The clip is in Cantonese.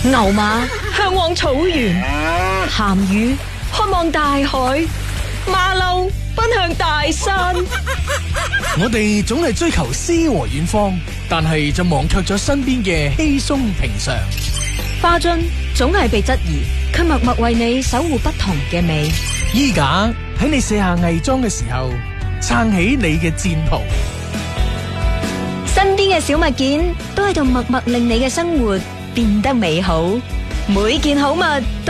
牛馬向往草原，鹹魚渴望大海，馬騮奔向大山。 我哋總係追求詩和遠方，但係就忘卻咗身邊嘅稀鬆平常。 花樽總係被質疑，卻默默為你守護不同嘅美。 衣架喺你卸下偽裝嘅時候，撐起你嘅戰袍。 身邊嘅小物件都喺度默默令你嘅生活變得美好，每件好物